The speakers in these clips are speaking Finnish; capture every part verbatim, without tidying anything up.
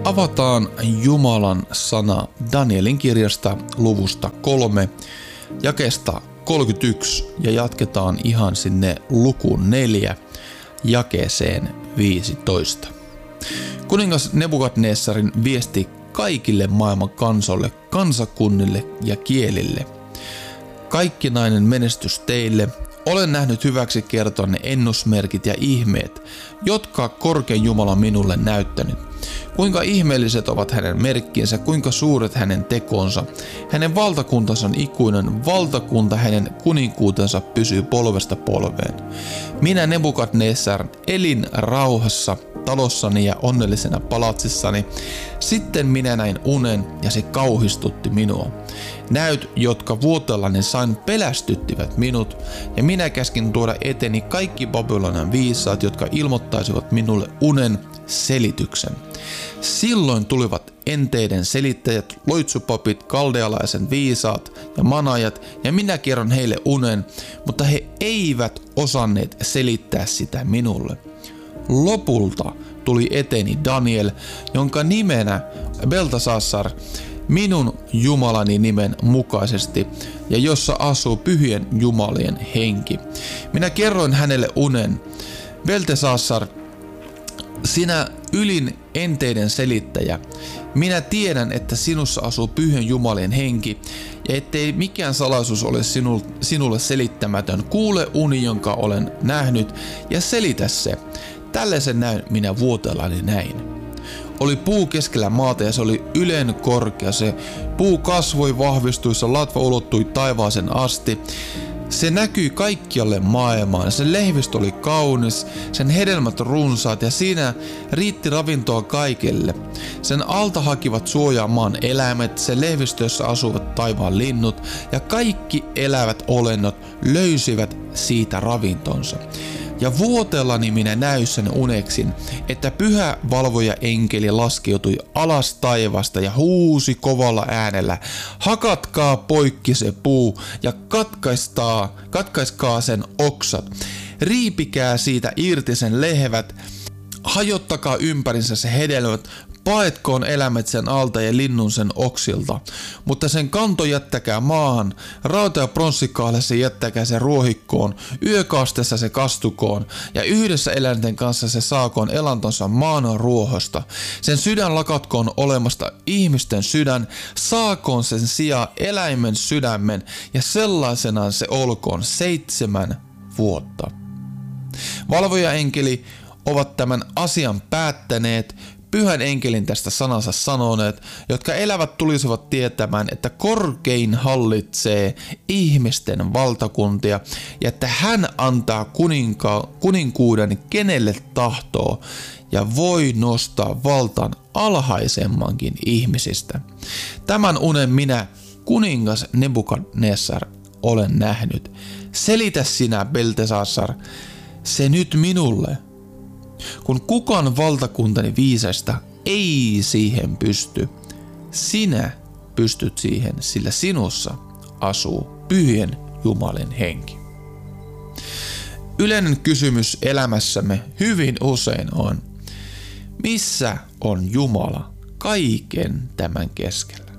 avataan Jumalan sana Danielin kirjasta luvusta kolme, jakeesta kolmekymmentäyksi ja jatketaan ihan sinne lukuun neljä, jakeeseen viisitoista. Kuningas Nebukadnessarin viesti kaikille maailman kansoille, kansakunnille ja kielille. Kaikkinainen menestys teille. Olen nähnyt hyväksi kertoa ne ennusmerkit ja ihmeet, jotka korkein Jumala minulle näyttänyt. Kuinka ihmeelliset ovat hänen merkkinsä, kuinka suuret hänen tekonsa. Hänen valtakuntansa on ikuinen, valtakunta hänen kuninkuutensa pysyy polvesta polveen. Minä Nebukadnessar elin rauhassa talossani ja onnellisena palatsissani. Sitten minä näin unen ja se kauhistutti minua. Näyt, jotka vuotellani sain, pelästyttivät minut, ja minä käskin tuoda eteni kaikki Babylonian viisaat, jotka ilmoittaisivat minulle unen selityksen. Silloin tulivat enteiden selittäjät, loitsupapit, kaldealaisen viisaat ja manajat, ja minä kerron heille unen, mutta he eivät osanneet selittää sitä minulle. Lopulta tuli eteeni Daniel, jonka nimenä Beltesassar, minun Jumalani nimen mukaisesti, ja jossa asuu pyhien jumalien henki. Minä kerroin hänelle unen. Beltesassar, sinä ylin enteiden selittäjä, minä tiedän, että sinussa asuu pyhien jumalien henki, ja ettei mikään salaisuus ole sinulle selittämätön. Kuule uni, jonka olen nähnyt, ja selitä se. Tällaisen näin minä vuotellani näin. Oli puu keskellä maata ja se oli ylen korkea. Se puu kasvoi, vahvistui, se latva ulottui taivaaseen asti. Se näkyi kaikkialle maailmaan. Sen lehvistö oli kaunis, sen hedelmät runsaat ja siinä riitti ravintoa kaikille. Sen alta hakivat suojaa maan eläimet, sen lehvistössä asuvat taivaan linnut ja kaikki elävät olennot löysivät siitä ravintonsa. Ja vuotellani minä näin sen uneksin, että pyhä valvoja enkeli laskeutui alas taivasta ja huusi kovalla äänellä, hakatkaa poikki se puu ja katkaistaa, katkaiskaa sen oksat, riipikää siitä irti sen lehvät, hajottakaa ympärinsä se hedelmät, paetkoon eläimet sen alta ja linnun sen oksilta, mutta sen kanto jättäkää maahan, rauta- ja pronssikahlessa jättäkää se ruohikkoon, yökastessa se kastukoon, ja yhdessä eläinten kanssa se saakoon elantonsa maan ruohosta. Sen sydän lakatkoon olemasta ihmisten sydän, saakoon sen sijaan eläimen sydämen, ja sellaisenaan se olkoon seitsemän vuotta. Valvojaenkeli ovat tämän asian päättäneet, pyhän enkelin tästä sanansa sanoneet, jotka elävät tulisivat tietämään, että korkein hallitsee ihmisten valtakuntia ja että hän antaa kuninka- kuninkuuden kenelle tahtoo ja voi nostaa valtan alhaisemmankin ihmisistä. Tämän unen minä, kuningas Nebukadnessar, olen nähnyt. Selitä sinä, Beltesassar, se nyt minulle. Kun kukaan valtakuntani viisasta ei siihen pysty, sinä pystyt siihen, sillä sinussa asuu pyhien Jumalin henki. Yleinen kysymys elämässämme hyvin usein on, missä on Jumala kaiken tämän keskellä?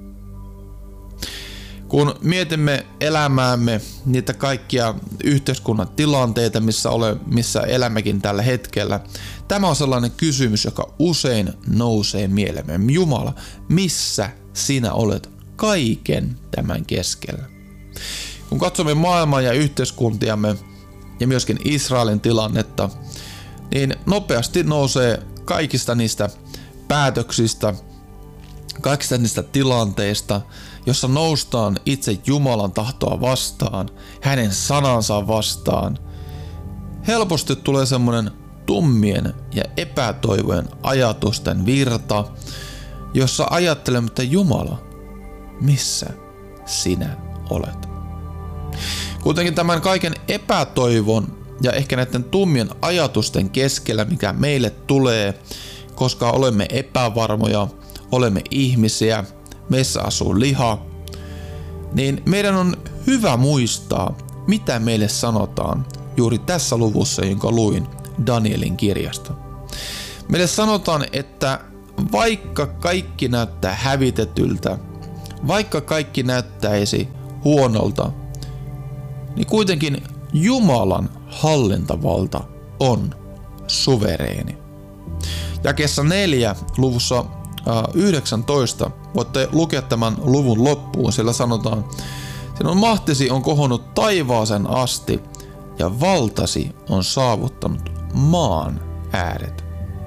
Kun mietimme elämäämme, niitä kaikkia yhteiskunnan tilanteita, missä, ole, missä elämmekin tällä hetkellä, tämä on sellainen kysymys, joka usein nousee mielemme. Jumala, missä sinä olet kaiken tämän keskellä? Kun katsomme maailmaa ja yhteiskuntiamme ja myöskin Israelin tilannetta, niin nopeasti nousee kaikista niistä päätöksistä, kaikista niistä tilanteista, jossa noustaan itse Jumalan tahtoa vastaan, hänen sanansa vastaan. Helposti tulee semmoinen tummien ja epätoivojen ajatusten virta, jossa ajattelemme, että Jumala, missä sinä olet? Kuitenkin tämän kaiken epätoivon ja ehkä näiden tummien ajatusten keskellä, mikä meille tulee, koska olemme epävarmoja, olemme ihmisiä, meissä asuu liha, niin meidän on hyvä muistaa, mitä meille sanotaan juuri tässä luvussa, jonka luin Danielin kirjasta. Meille sanotaan, että vaikka kaikki näyttää hävitetyltä, vaikka kaikki näyttäisi huonolta, niin kuitenkin Jumalan hallintavalta on suvereeni. Jakeessa neljä luvussa yhdeksäntoista voitte lukea tämän luvun loppuun, sillä sanotaan: sinun mahtisi on kohonnut taivaaseen asti ja valtasi on saavuttanut maan ääret.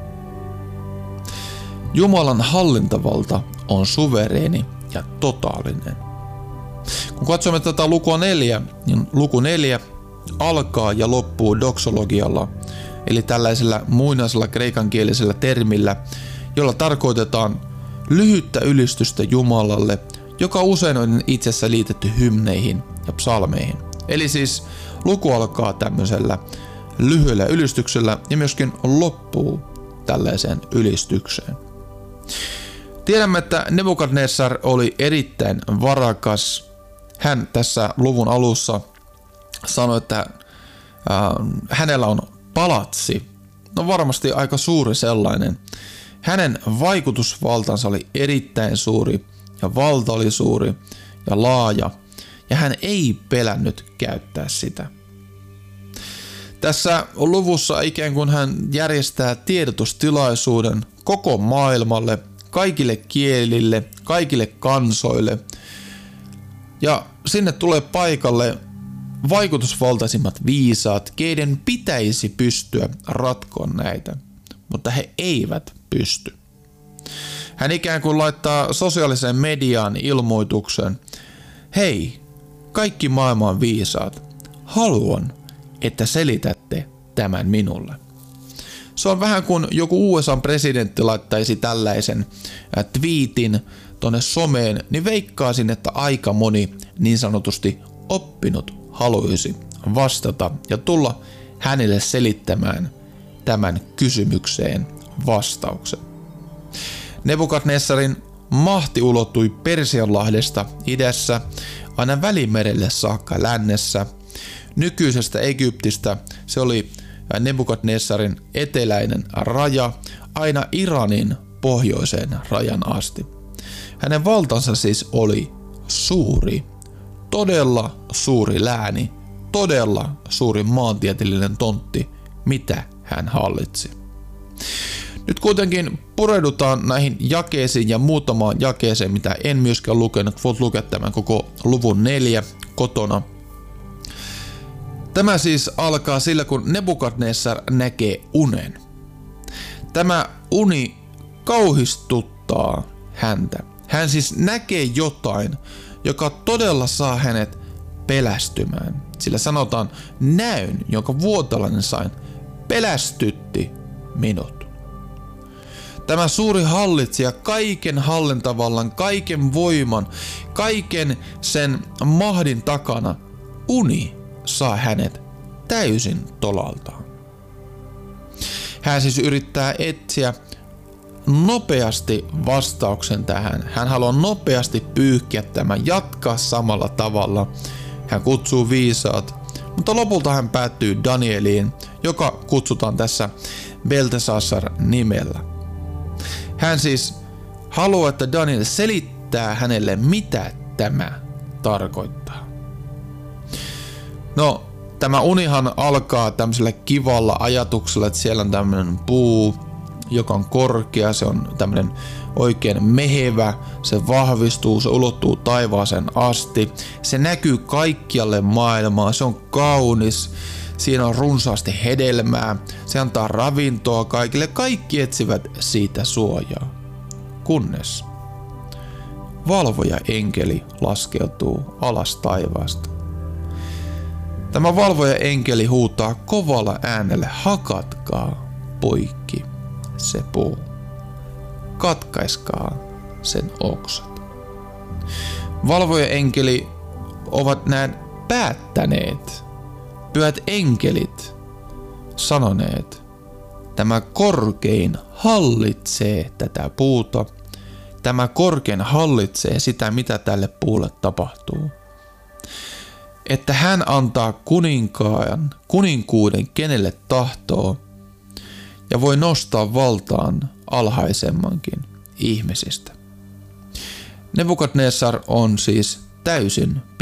Jumalan hallintavalta on suvereeni ja totaalinen. Kun katsomme tätä lukua neljä, niin luku neljä alkaa ja loppuu doksologialla, eli tällaisella muinaisella kreikankielisellä termillä, jolla tarkoitetaan lyhyttä ylistystä Jumalalle, joka usein on itsessä liitetty hymneihin ja psalmeihin. Eli siis luku alkaa tämmöisellä lyhyellä ylistyksellä ja myöskin loppuu tällaiseen ylistykseen. Tiedämme, että Nebukadnessar oli erittäin varakas. Hän tässä luvun alussa sanoi, että äh, hänellä on palatsi. No varmasti aika suuri sellainen. Hänen vaikutusvaltansa oli erittäin suuri ja valta oli suuri ja laaja, ja hän ei pelännyt käyttää sitä. Tässä luvussa ikään kuin hän järjestää tiedotustilaisuuden koko maailmalle, kaikille kielille, kaikille kansoille, ja sinne tulee paikalle vaikutusvaltaisimmat viisaat, keiden pitäisi pystyä ratkoon näitä, mutta he eivät pysty. Hän ikään kuin laittaa sosiaaliseen mediaan ilmoituksen: hei, kaikki maailman viisaat, haluan, että selitätte tämän minulle. Se on vähän kuin joku U S A-presidentti laittaisi tällaisen twiitin tonne someen, niin veikkaisin, että aika moni niin sanotusti oppinut haluaisi vastata ja tulla hänelle selittämään tämän kysymykseen vastauksen. Nebukadnessarin mahti ulottui Persianlahdesta idässä aina Välimerelle saakka lännessä. Nykyisestä Egyptistä se oli Nebukadnessarin eteläinen raja aina Iranin pohjoiseen rajan asti. Hänen valtansa siis oli suuri, todella suuri lääni, todella suuri maantieteellinen tontti, mitä hän hallitsi. Nyt kuitenkin pureudutaan näihin jakeisiin ja muutamaan jakeeseen, mitä en myöskään lukenut. Voit lukea tämän koko luvun neljä kotona. Tämä siis alkaa sillä, kun Nebukadnessar näkee unen. Tämä uni kauhistuttaa häntä. Hän siis näkee jotain, joka todella saa hänet pelästymään. Sillä sanotaan, näyn, jonka vuotalainen sain, pelästytti minut. Tämä suuri hallitsija, kaiken hallintavallan, kaiken voiman, kaiken sen mahdin takana, uni saa hänet täysin tolaltaan. Hän siis yrittää etsiä nopeasti vastauksen tähän. Hän haluaa nopeasti pyyhkiä tämän, jatkaa samalla tavalla. Hän kutsuu viisaat, mutta lopulta hän päättyy Danieliin, joka kutsutaan tässä Beltesassar nimellä. Hän siis haluaa, että Daniel selittää hänelle, mitä tämä tarkoittaa. No, tämä unihan alkaa tämmöisellä kivalla ajatuksella, että siellä on tämmöinen puu, joka on korkea, se on tämmöinen oikein mehevä, se vahvistuu, se ulottuu taivaaseen asti, se näkyy kaikkialle maailmaan, se on kaunis, siinä on runsaasti hedelmää, se antaa ravintoa kaikille, kaikki etsivät siitä suojaa. Kunnes valvoja enkeli laskeutuu alas taivaasta. Tämä valvoja enkeli huutaa kovalla äänellä: hakatkaa poikki se puu. Katkaiskaa sen oksat. Valvoja enkeli ovat näin päättäneet. Pyhät enkelit sanoneet: tämä korkein hallitsee tätä puuta. Tämä korkein hallitsee sitä, mitä tälle puulle tapahtuu. Että hän antaa kuninkaan, kuninkuuden kenelle tahtoo ja voi nostaa valtaan alhaisemmankin ihmisistä. Nebukadnessar on siis täysin